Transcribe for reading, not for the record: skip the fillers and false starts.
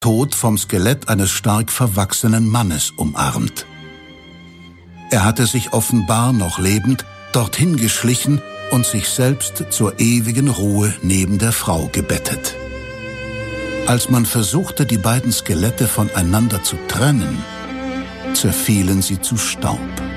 tot vom Skelett eines stark verwachsenen Mannes umarmt. Er hatte sich offenbar noch lebend dorthin geschlichen und sich selbst zur ewigen Ruhe neben der Frau gebettet. Als man versuchte, die beiden Skelette voneinander zu trennen, zerfielen sie zu Staub.